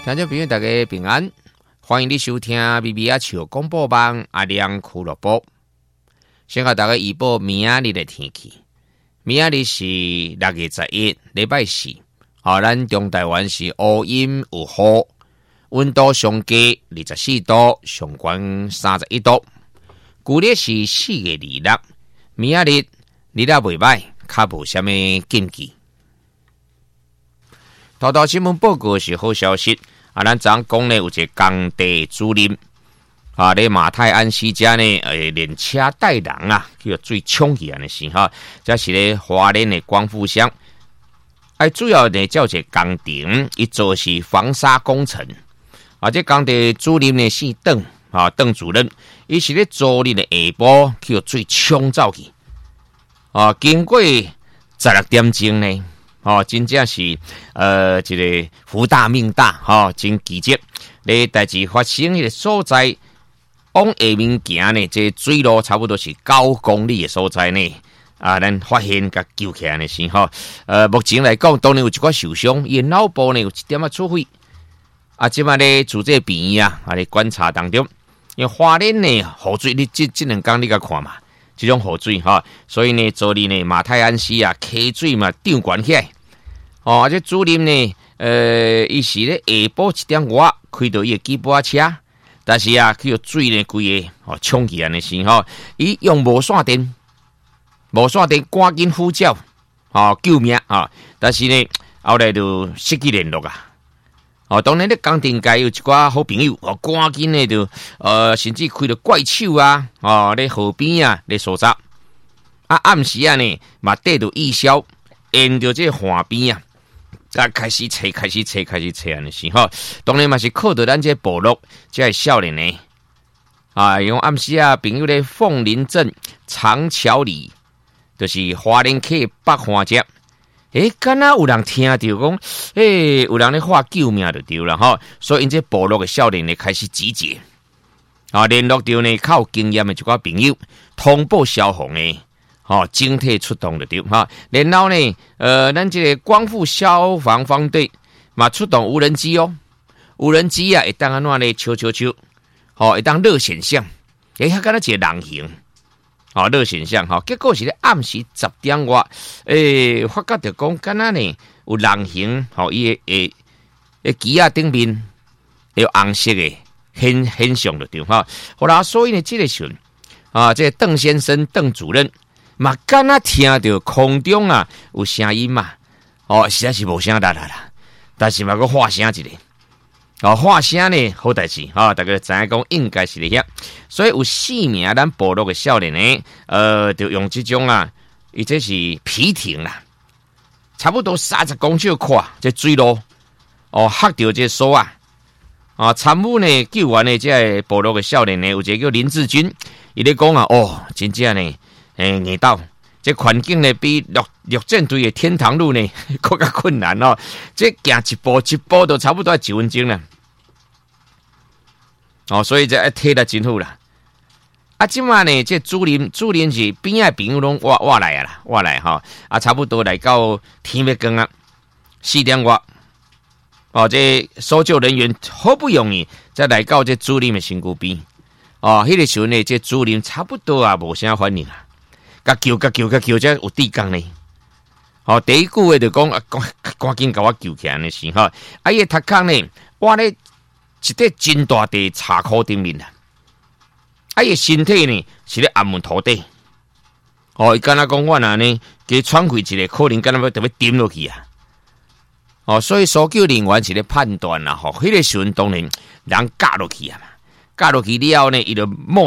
听众朋友，大家平安，欢迎你收听咪咪啊笑广播网阿亮俱乐部。先给大家预报明仔日的天气。明仔日是6月11日，礼拜四。咱中台湾是乌阴有雨，温度上低24度，上悬31度。旧历是4月26日，明仔日日仔袂歹，较无啥物禁忌。头新闻报告是好消息。咱昨讲呢，有一个工地主任咧马太安西家呢，连车带人叫最冲起安尼是这是咧花莲的光复乡。主要呢，叫一个工程，伊做是防沙工程。这工地主任呢姓邓邓主任，伊是咧昨日的下晡叫最冲走去。经过16点钟呢。真正是一个福大命大真奇迹。咧代志发生迄个所在，往下面行呢，这水路差不多是9公里的所在呢。咱发现甲救起来的是目前来讲，当然有一寡受伤，伊脑部呢有一点出血。即摆咧住这病院咧观察当中，因为花莲呢雨水，你这2天你甲看嘛。这种雨水所以呢，昨日呢马太安溪溪水嘛涨悬起来。这主任呢，伊是咧下晡1点外开到伊的吉普车，但是去水呢规个冲起来的时候，伊用无线电赶紧呼叫救命但是呢后来就失去联络当然咧工程界有一寡好朋友赶紧呢就甚至开了怪手咧河边咧搜查暗时呢嘛缀着义消沿着这河边开始找安尼是当然嘛是靠着咱这部落这少年呢用暗时朋友咧凤林镇长桥里，就是花莲溪北花节。敢若有人听到讲，有人咧喊救命就对了所以因这部落的少年呢开始集结联络到呢较有经验的一寡朋友，通报消防的整体出动就对然后呢咱这个光复消防方队嘛出动无人机无人机会当安怎咧敲会当热显像遐敢若一个人形热显像结果是咧暗时10点外发觉到讲敢若呢有人形伊的机顶面有红色的现象就对好啦，所以呢这个时阵这个邓先生邓主任嘛敢若听到空中有声音嘛实在是无声啦，但是嘛个发声一个发声呢好代志大家知影讲应该是咧遐，所以有4名咱部落的少年呢就用这种伊这是皮艇啦，差不多30公尺宽这水路吓到这手参与呢救援的这部落的少年呢有一个叫林志军，伊咧讲真正呢硬斗，这环境呢比陆战队的天堂路呢更加困难这行一步都差不多要1分钟了所以这体力真好啦。即马呢这主任是边仔朋友拢我来差不多来到天要光4点外这搜救人员好不容易才来到这主任的身躯边迄个时候呢，这主任差不多无啥反应救这有地讲呢第一句话就讲赶紧甲我救起来的时候伊的头壳呢我咧一块真大地茶壳顶面伊的身体呢是咧暗门土地伊敢若讲我呢加喘气一个可能敢若要特别沉落去所以搜救人员是咧判断迄个时阵当然人架落去了呢伊就